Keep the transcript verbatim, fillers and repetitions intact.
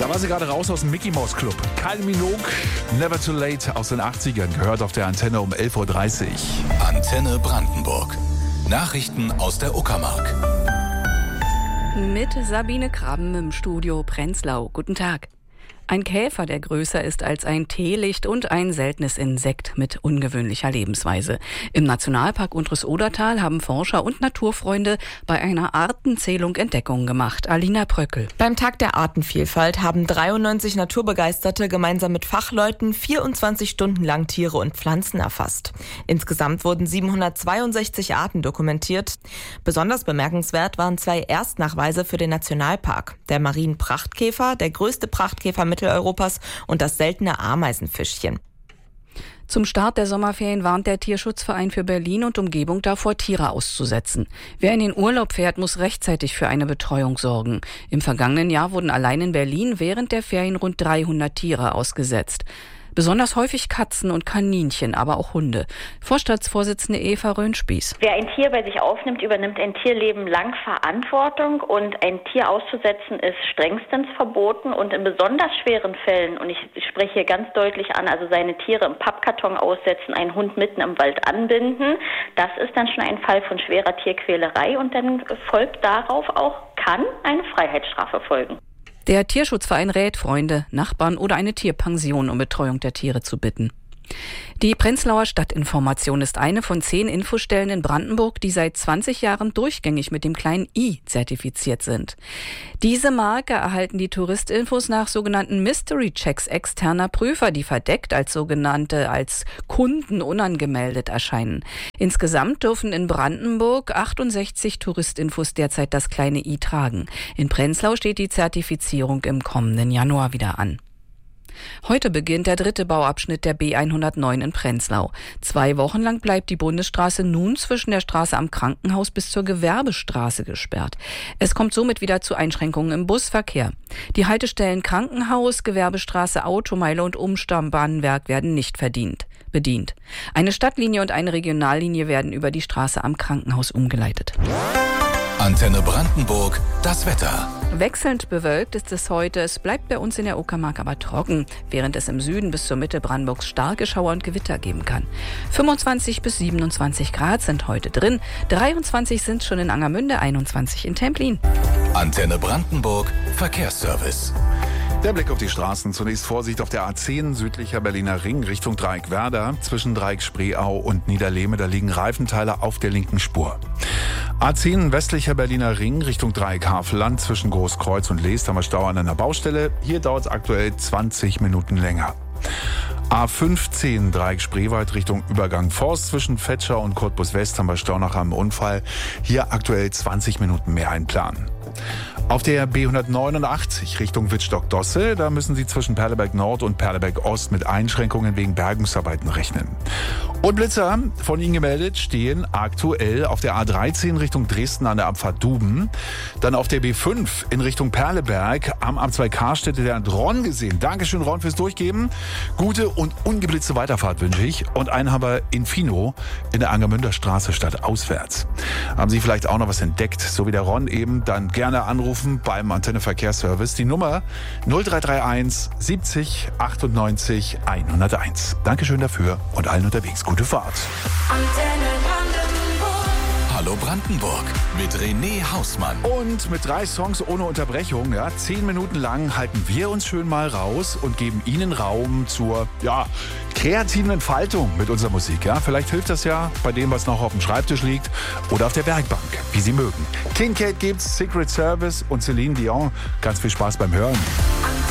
Da war sie gerade raus aus dem Mickey Mouse Club. Kylie Minogue, Never Too Late aus den achtzigern, gehört auf der Antenne um elf Uhr dreißig. Antenne Brandenburg. Nachrichten aus der Uckermark. Mit Sabine Krabben im Studio Prenzlau. Guten Tag. Ein Käfer, der größer ist als ein Teelicht und ein seltenes Insekt mit ungewöhnlicher Lebensweise. Im Nationalpark Untres-Odertal haben Forscher und Naturfreunde bei einer Artenzählung Entdeckungen gemacht. Alina Pröckel. Beim Tag der Artenvielfalt haben dreiundneunzig Naturbegeisterte gemeinsam mit Fachleuten vierundzwanzig Stunden lang Tiere und Pflanzen erfasst. Insgesamt wurden siebenhundertzweiundsechzig Arten dokumentiert. Besonders bemerkenswert waren zwei Erstnachweise für den Nationalpark. Der Marienprachtkäfer, der größte Prachtkäfer Mitteleuropas, und das seltene Ameisenfischchen. Zum Start der Sommerferien warnt der Tierschutzverein für Berlin und Umgebung davor, Tiere auszusetzen. Wer in den Urlaub fährt, muss rechtzeitig für eine Betreuung sorgen. Im vergangenen Jahr wurden allein in Berlin während der Ferien rund dreihundert Tiere ausgesetzt. Besonders häufig Katzen und Kaninchen, aber auch Hunde. Vorstandsvorsitzende Eva Röhnspieß. Wer ein Tier bei sich aufnimmt, übernimmt ein Tierleben lang Verantwortung, und ein Tier auszusetzen ist strengstens verboten, und in besonders schweren Fällen, und ich spreche hier ganz deutlich an, also seine Tiere im Pappkarton aussetzen, einen Hund mitten im Wald anbinden, das ist dann schon ein Fall von schwerer Tierquälerei, und dann folgt darauf auch, kann eine Freiheitsstrafe folgen. Der Tierschutzverein rät Freunde, Nachbarn oder eine Tierpension um Betreuung der Tiere zu bitten. Die Prenzlauer Stadtinformation ist eine von zehn Infostellen in Brandenburg, die seit zwanzig Jahren durchgängig mit dem kleinen I zertifiziert sind. Diese Marke erhalten die Touristinfos nach sogenannten Mystery Checks externer Prüfer, die verdeckt als sogenannte, als Kunden unangemeldet erscheinen. Insgesamt dürfen in Brandenburg achtundsechzig Touristinfos derzeit das kleine I tragen. In Prenzlau steht die Zertifizierung im kommenden Januar wieder an. Heute beginnt der dritte Bauabschnitt der B hundertneun in Prenzlau. Zwei Wochen lang bleibt die Bundesstraße nun zwischen der Straße am Krankenhaus bis zur Gewerbestraße gesperrt. Es kommt somit wieder zu Einschränkungen im Busverkehr. Die Haltestellen Krankenhaus, Gewerbestraße, Automeile und Umstammbahnwerk werden nicht verdient, bedient. Eine Stadtlinie und eine Regionallinie werden über die Straße am Krankenhaus umgeleitet. Antenne Brandenburg, das Wetter. Wechselnd bewölkt ist es heute. Es bleibt bei uns in der Uckermark aber trocken, während es im Süden bis zur Mitte Brandenburgs starke Schauer und Gewitter geben kann. fünfundzwanzig bis siebenundzwanzig Grad sind heute drin. dreiundzwanzig sind schon in Angermünde, einundzwanzig in Templin. Antenne Brandenburg, Verkehrsservice. Der Blick auf die Straßen. Zunächst Vorsicht auf der A zehn, südlicher Berliner Ring, Richtung Dreieck-Werder. Zwischen Dreieck-Spreeau und Niederlehme, da liegen Reifenteile auf der linken Spur. A zehn, westlicher Berliner Ring, Richtung Dreieck-Havelland. Zwischen Großkreuz und Leest haben wir Stau an einer Baustelle. Hier dauert es aktuell zwanzig Minuten länger. A fünfzehn, Dreieck-Spreewald, Richtung Übergang Forst. Zwischen Fetscher und Cottbus West haben wir Stau nach einem Unfall. Hier aktuell zwanzig Minuten mehr einplanen. Auf der B hundertneunundachtzig Richtung Wittstock-Dosse, da müssen Sie zwischen Perleberg Nord und Perleberg Ost mit Einschränkungen wegen Bergungsarbeiten rechnen. Und Blitzer, von Ihnen gemeldet, stehen aktuell auf der A dreizehn Richtung Dresden an der Abfahrt Duben. Dann auf der B fünf in Richtung Perleberg am A zwei Karstätte, der hat Ron gesehen. Dankeschön, Ron, fürs Durchgeben. Gute und ungeblitzte Weiterfahrt wünsche ich. Und einen haben wir in Fino in der Angermünder Straße statt auswärts. Haben Sie vielleicht auch noch was entdeckt, so wie der Ron eben, dann gerne anrufen beim Antenne Verkehrsservice. Die Nummer null drei drei eins siebzig achtundneunzig hunderteins. Dankeschön dafür und allen unterwegs gute Fahrt. Antenne Brandenburg. Hallo Brandenburg mit René Hausmann. Und mit drei Songs ohne Unterbrechung, ja, zehn Minuten lang halten wir uns schön mal raus und geben Ihnen Raum zur, ja, kreativen Entfaltung mit unserer Musik. Ja, vielleicht hilft das ja bei dem, was noch auf dem Schreibtisch liegt oder auf der Werkbank, wie Sie mögen. King Kate gibt's, Secret Service und Celine Dion. Ganz viel Spaß beim Hören.